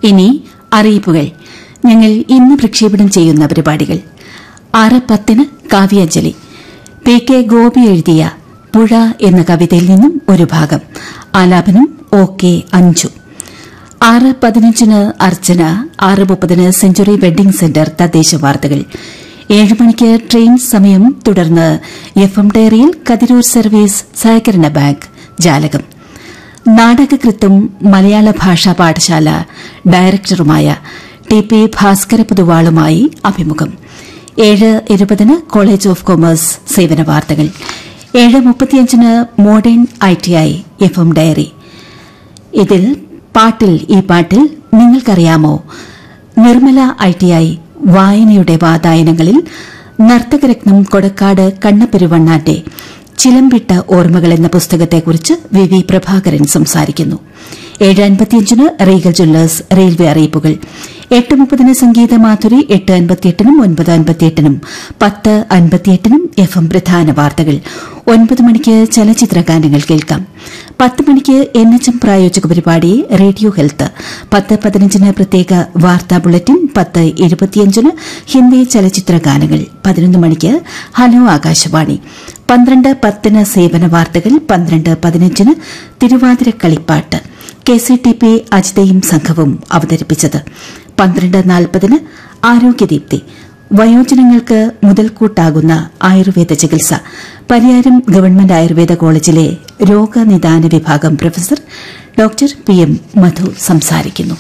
ഇനി അറിയിപ്പുകൾ. ഞങ്ങൾ ഇന്ന് പ്രക്ഷേപണം ചെയ്യുന്ന പരിപാടികൾ: 6:10 കാവ്യാഞ്ജലി, പി കെ ഗോപി എഴുതിയ പുഴ എന്ന കവിതയിൽ നിന്നും ഒരു ഭാഗം, ആലാപനം OK അഞ്ജു. 6:15 അർച്ചന, 6:30 സെഞ്ചുറി വെഡ്ഡിംഗ് സെന്റർ തദ്ദേശ വാർത്തകൾ. 7 മണിക്ക് ട്രെയിൻ സമയം. തുടർന്ന് FM ഡയറിയിൽ കതിരൂർ സർവീസ് സഹകരണ ബാങ്ക് ജാലകം. നാടകകൃത്തും മലയാള ഭാഷാ പാഠശാല ഡയറക്ടറുമായ TP ഭാസ്കര പൊതുവാളുമായി അഭിമുഖം. 7:20 കോളേജ് ഓഫ് കൊമേഴ്സ് സേവന വാർത്തകൾ. 7:35 മോഡേൺ ITI FM ഡയറി. ഇതിൽ ഈ പാട്ടിൽ നിങ്ങൾക്കറിയാമോ? നിർമ്മല ITI വായനയുടെ വാതായനങ്ങളിൽ നർത്തകരത്നം കൊടക്കാട് കണ്ണപ്പെരുവണ്ണാന്റെ ചിലമ്പിട്ട ഓർമ്മകൾ എന്ന പുസ്തകത്തെക്കുറിച്ച് VV പ്രഭാകരൻ സംസാരിക്കുന്നു. 7:55 റീഗൽ ജ്വല്ലേഴ്സ് റെയിൽവേ അറിയിപ്പുകൾ. 8:30 സംഗീത മാധുരി. 8:58 9:58 10:58 FM പ്രധാന വാർത്തകൾ. 9 മണിക്ക് ചലച്ചിത്ര ഗാനങ്ങൾ കേൾക്കാം. 10 മണിക്ക് NHM പ്രായോജക പരിപാടി റേഡിയോ ഹെൽത്ത്. 10:15 പ്രത്യേക വാർത്താ ബുള്ളറ്റിൻ. 10:25 ഹിന്ദി ചലച്ചിത്ര ഗാനങ്ങൾ. 11 മണിക്ക് ഹലോ ആകാശവാണി. 12:10 സേവന വാർത്തകൾ. 12:15 തിരുവാതിര കളിപ്പാട്ട്. KCTP അജിതയും സംഘവും അവതരിപ്പിച്ചത്. 12:40 ആരോഗ്യദീപ്തി. വയോജനങ്ങൾക്ക് മുതൽക്കൂട്ടാകുന്ന ആയുർവേദ ചികിത്സ. പരിയാരം ഗവൺമെന്റ് ആയുർവേദ കോളേജിലെ രോഗനിദാന വിഭാഗം പ്രൊഫസർ ഡോക്ടർ PM മധു സംസാരിക്കുന്നു.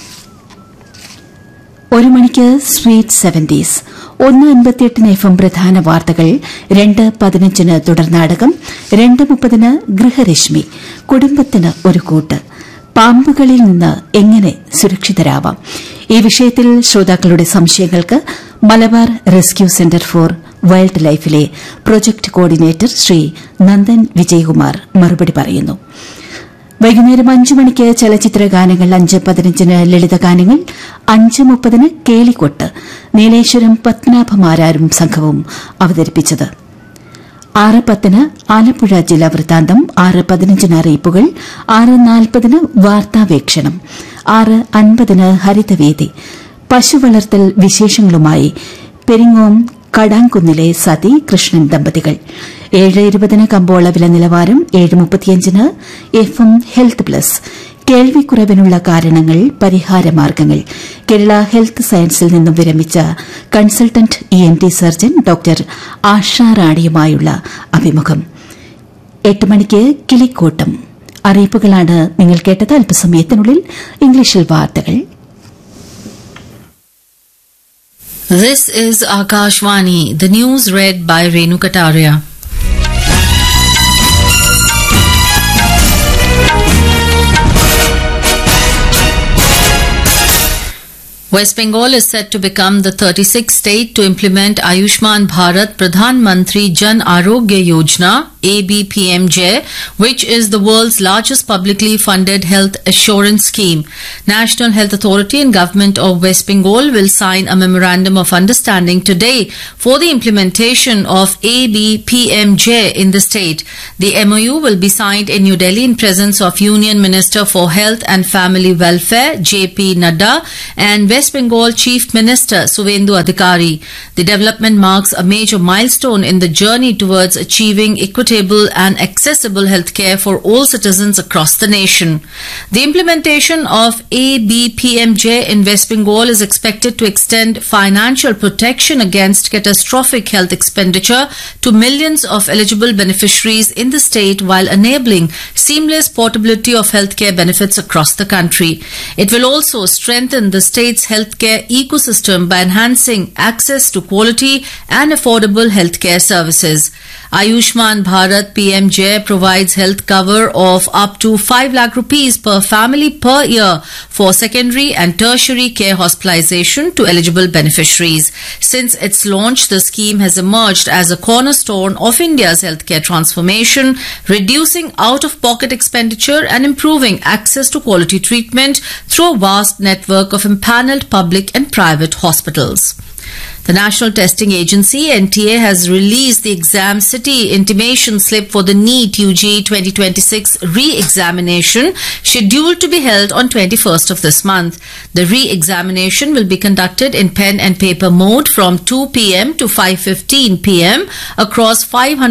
1 മണിക്ക് സ്വീറ്റ് 70s. 1:58 FM പ്രധാന വാർത്തകൾ. 2:15 തുടർനാടകം. 2:30 ഗൃഹരശ്മി. കുടുംബത്തിന് ഒരു കൂട്ട്. പാമ്പുകളിൽ നിന്ന് എങ്ങനെ സുരക്ഷിതരാവാം? ഈ വിഷയത്തിൽ ശ്രോതാക്കളുടെ സംശയങ്ങൾക്ക് Malabar rescue centre for wild ലൈഫിലെ പ്രൊജക്ട് കോർഡിനേറ്റർ ശ്രീ നന്ദൻ വിജയകുമാർ മറുപടി പറയുന്നു. വൈകുന്നേരം 5 മണിക്ക് ചലച്ചിത്ര ഗാനങ്ങൾ. 5:15 ലളിതഗാനങ്ങൾ. 5:30 കേളിക്കൊട്ട്. നീലേശ്വരം പത്മനാഭമാരാരും സംഘവും അവതരിപ്പിച്ചത്. 6:10 ആലപ്പുഴ ജില്ലാ വൃത്താന്തം. 6:15 അറിയിപ്പുകൾ. 6:40 വാർത്താവേക്ഷണം. 6:50 ഹരിതവേദി. പശുവളർത്തൽ വിശേഷങ്ങളുമായി പെരിങ്ങോം കടാങ്കുന്നിലെ സതി കൃഷ്ണൻ ദമ്പതികൾ. 7:20 കമ്പോള വില നിലവാരം. 7:35 FM ഹെൽത്ത് പ്ലസ്. കേൾവിക്കുറവിനുള്ള കാരണങ്ങൾ, പരിഹാരമാർഗ്ഗങ്ങൾ. കേരള ഹെൽത്ത് സയൻസിൽ നിന്നും വിരമിച്ച consultant ENT surgeon doctor ASHA റാണിയുമായുള്ള അഭിമുഖം. 8 മണിക്ക് കിളിക്കോട്ടം. അറിയിപ്പുകളാണ് നിങ്ങൾ കേട്ടത്. അല്പസമയത്തിനുള്ളിൽ ഇംഗ്ലീഷിൽ വാർത്തകൾ. This is Akashvani. The news read by Renu Kataria. West Bengal is set to become the 36th state to implement Ayushman Bharat Pradhan Mantri Jan Arogya Yojana ABPMJ, which is the world's largest publicly funded health assurance scheme. National Health Authority and Government of West Bengal will sign a memorandum of understanding today for the implementation of ABPMJ in the state. The MOU will be signed in New Delhi in presence of Union Minister for Health and Family Welfare JP Nadda and West Bengal Chief Minister Suvendu Adhikari. The development marks a major milestone in the journey towards achieving equitable and accessible healthcare for all citizens across the nation. The implementation of ABPMJ in West Bengal is expected to extend financial protection against catastrophic health expenditure to millions of eligible beneficiaries in the state while enabling seamless portability of healthcare benefits across the country. It will also strengthen the state's healthcare ecosystem by enhancing access to quality and affordable healthcare services. Ayushman Bharat PMJ provides health cover of up to 5 lakh rupees per family per year for secondary and tertiary care hospitalization to eligible beneficiaries. Since its launch, the scheme has emerged as a cornerstone of India's healthcare transformation, reducing out-of-pocket expenditure and improving access to quality treatment through a vast network of empaneled public and private hospitals. The National Testing Agency, NTA, has released the Exam City intimation slip for the NEET UG 2026 re-examination scheduled to be held on 21st of this month. The re-examination will be conducted in pen and paper mode from 2 p.m. to 5:15 p.m. across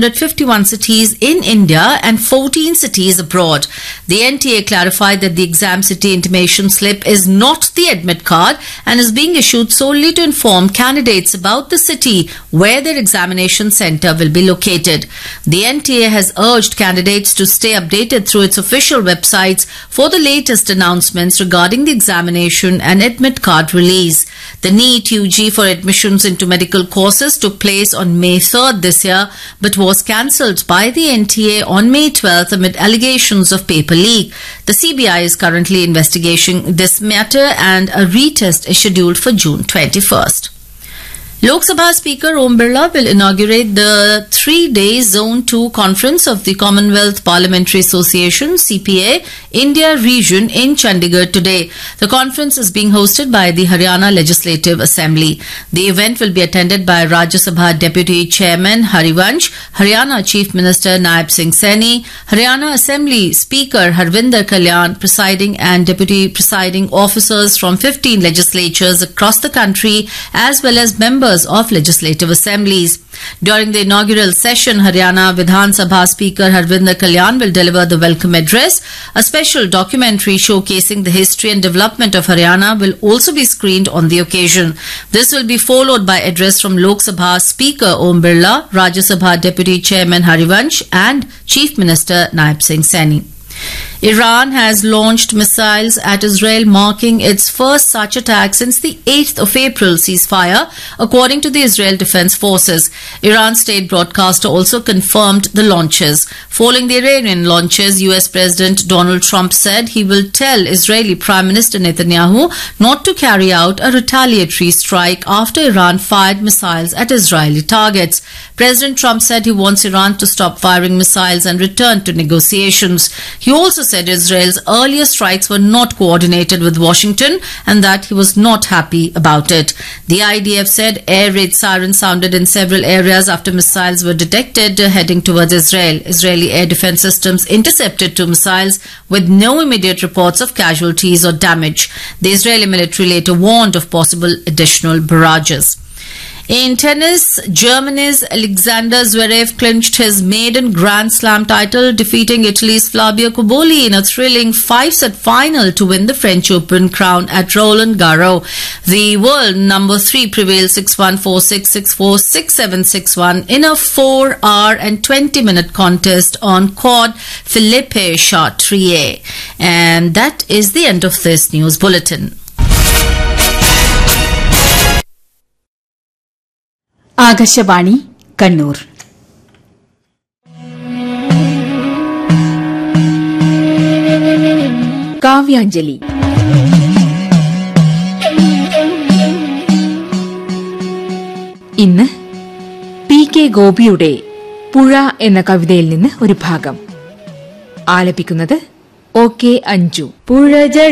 551 cities in India and 14 cities abroad. The NTA clarified that the Exam City intimation slip is not the admit card and is being issued solely to inform candidates about the city where their examination centre will be located. The NTA has urged candidates to stay updated through its official websites for the latest announcements regarding the examination and admit card release. The NEET UG for admissions into medical courses took place on May 3rd this year but was cancelled by the NTA on May 12th amid allegations of paper leak. The CBI is currently investigating this matter and a retest is scheduled for June 21st. Lok Sabha Speaker Om Birla will inaugurate the 3-day Zone 2 conference of the Commonwealth Parliamentary Association CPA India region in Chandigarh today. The conference is being hosted by the Haryana Legislative Assembly. The event will be attended by Rajya Sabha Deputy Chairman Harivansh, Haryana Chief Minister Naib Singh Saini, Haryana Assembly Speaker Harvinder Kalyan, presiding and deputy presiding officers from 15 legislatures across the country as well as members of legislative assemblies. During the inaugural session, Haryana Vidhan Sabha Speaker Harvinder Kalyan will deliver the welcome address. A special documentary showcasing the history and development of Haryana will also be screened on the occasion. This will be followed by address from Lok Sabha Speaker Om Birla, Rajya Sabha Deputy Chairman Harivansh and Chief Minister Naib Singh Saini. Iran has launched missiles at Israel, marking its first such attack since the 8th of April ceasefire, according to the Israel Defense Forces. Iran's state broadcaster also confirmed the launches. Following the Iranian launches, US President Donald Trump said he will tell Israeli Prime Minister Netanyahu not to carry out a retaliatory strike after Iran fired missiles at Israeli targets. President Trump said he wants Iran to stop firing missiles and return to negotiations. He also said Israel's earlier strikes were not coordinated with Washington and that he was not happy about it. The IDF said air raid sirens sounded in several areas after missiles were detected heading towards Israel. Israeli air defense systems intercepted 2 missiles with no immediate reports of casualties or damage. The Israeli military later warned of possible additional barrages. In tennis, Germany's Alexander Zverev clinched his maiden Grand Slam title, defeating Italy's Fabio Cobolli in a thrilling 5-set final to win the French Open crown at Roland Garros. The world number 3 prevailed 6-1, 4-6, 6-4, 6-7, 6-1 in a 4-hour and 20-minute contest on court Philippe Chatrier. And that is the end of this news bulletin. Akashvani Kannur. Kavyanjali. ഇന്ന് P K. ഗോപിയുടെ പുഴ എന്ന കവിതയിൽ നിന്ന് ഒരു ഭാഗം ആലപിക്കുന്നത് ഒ.കെ. അഞ്ജു. പുഴ